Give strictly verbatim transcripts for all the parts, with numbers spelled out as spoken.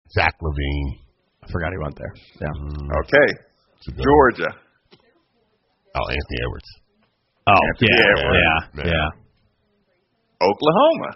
Zach Levine. I forgot he went there. Yeah. Mm. Okay. Georgia. Oh, Anthony Edwards. Oh, Anthony yeah, Edwards. yeah, yeah, yeah. Oklahoma.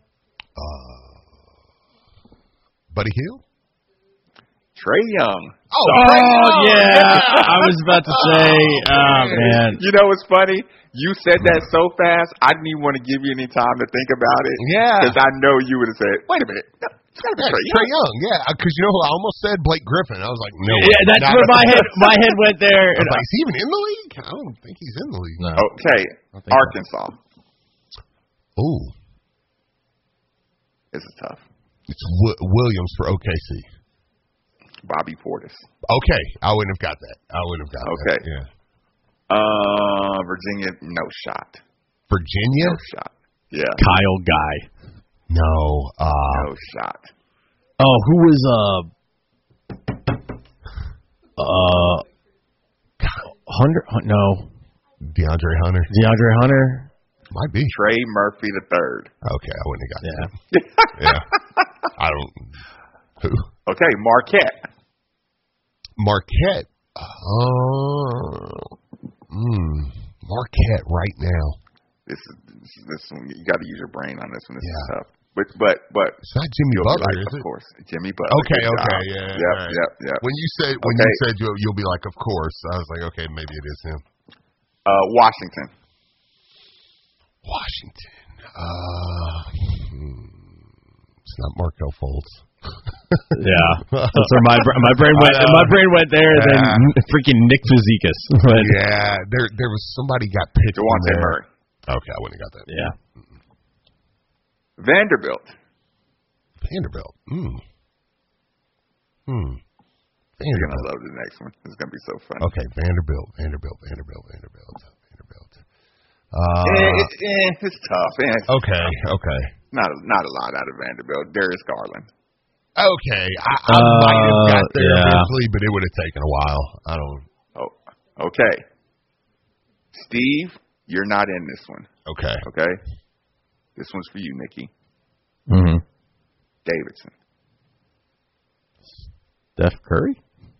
Uh, Buddy Hield? Trae Young. Oh, Oh, yeah. I was about to say, oh, man. You know what's funny? You said that so fast, I didn't even want to give you any time to think about it. Yeah. Because I know you would have said, wait a minute. No, it's got to be Yeah, Trae Trae Young. Young, yeah. Because you know who I almost said? Blake Griffin. I was like, no. Yeah, way. that's Not- where my head my head went there. I was like, is he even in the league? I don't think he's in the league. No. Okay. think Arkansas. Ooh. This is tough. It's w- Williams for O K C. Bobby Portis. Okay. I wouldn't have got that. I wouldn't have got Okay. that. Yeah. Uh, Virginia, no shot. Virginia? No shot. Yeah. Kyle Guy. No. Uh, No shot. Oh, who was uh uh Hunter? No, DeAndre Hunter. DeAndre Hunter. Might be. Trey Murphy the third. Okay. I wouldn't have got Yeah. that. Yeah. I don't. Who? Okay, Marquette. Marquette. Uh, mm, Marquette right now. This is this, this one. You got to use your brain on this one. This Yeah. is tough. But but but It's not Jimmy you'll be Butler, like, is of it? course, Jimmy Butler. Okay, Good okay, job. yeah. Yep, right. yep, yep. When you said when Okay. you said you'll, you'll be like, of course. I was like, okay, maybe it is him. Uh, Washington. Washington. Uh, hmm, it's not Markel Fultz. Yeah, that's where my br- my brain went. My brain went there. Yeah. Then freaking Nick Fazekas. Yeah, there there was somebody got picked. in Devontae there. Murray. Okay, I wouldn't have got that. Yeah. Vanderbilt. Vanderbilt. Hmm. Hmm. You're gonna Vanderbilt. love the next one. It's gonna be so fun. Okay, Vanderbilt, Vanderbilt, Vanderbilt, Vanderbilt, Vanderbilt. Uh, Eh, it- eh, it's tough. Eh, it's okay, okay, not a, not a lot out of Vanderbilt. Darius Garland. okay. I, I Uh, might have got there yeah. eventually, but it would have taken a while. I don't. Oh, okay. Steve, you're not in this one. Okay. Okay. This one's for you, Nikki. Mm-hmm. Davidson. Steph Curry.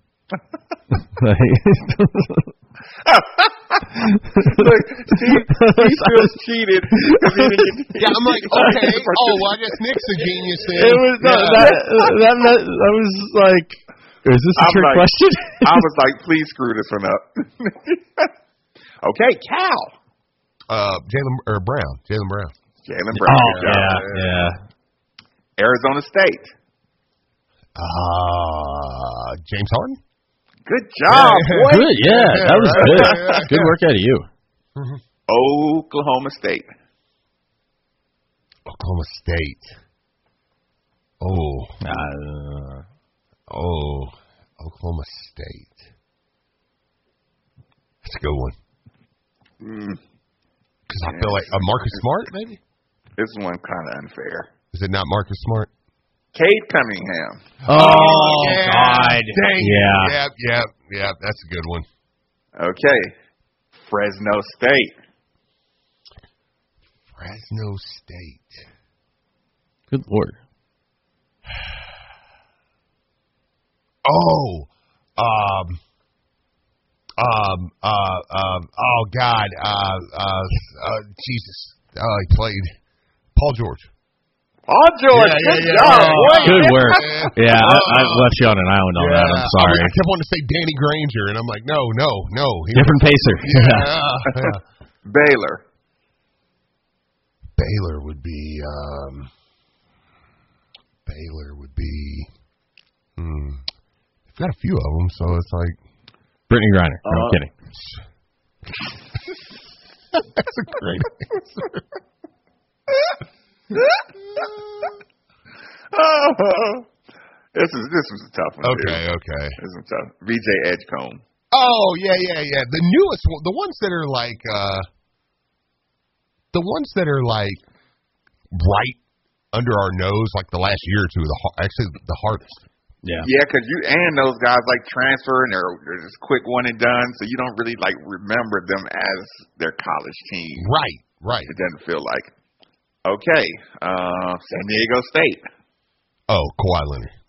Look, Steve, he feels cheated. 'cause he didn't get to- Yeah, I'm like, okay. Oh, well, I guess Nick's a genius then. It was no, Yeah. that, that, that. I was like, is this a I'm trick like- question? I was like, please screw this one up. Okay, Cal. Uh, Jalen or Brown. Jalen Brown. Jalen Brown. Oh Good job. yeah, yeah. Arizona State. Uh, James Harden. Good job, boy. Good, yeah, that was right. good. Yeah, yeah, Good yeah. work out of you. Oklahoma State. Oklahoma State. Oh, Uh, oh, Oklahoma State. That's a good one. Mm, Because I feel like uh, Marcus Smart, maybe. this one kind of unfair. Is it not Marcus Smart? Cade Cunningham. oh yeah. God, Dang it. yeah. Yep, yep, yep. That's a good one. Okay. Fresno State. Fresno State. Good lord. Oh, um, um, uh, um, oh God, uh, uh, uh Jesus. Oh, he played Paul George. Paul George. Yeah, yeah, good yeah. job, Oh, boy. Good work. Yeah, I, I Oh. left you on an island on that. I'm sorry. I, I kept wanting to say Danny Granger, and I'm like, no, no, no. He Different pacer. Yeah, yeah. Baylor. Baylor would be. Um, Baylor would be. Hmm. They've got a few of them, so it's like. Brittany Griner. No, I'm Uh, kidding. That's a great answer. Oh, this is this was a tough one. Okay, dude. okay. This was tough. V J Edgecombe. Oh yeah, yeah, yeah. The newest one, the ones that are like, uh the ones that are like right under our nose, like the last year or two, the har- actually the hardest. Yeah. Yeah, because you and those guys like transfer and they're, they're just quick one and done, so you don't really like remember them as their college team. Right, right. It doesn't feel like. Okay, uh, San Diego State. Oh, Kawhi Leonard.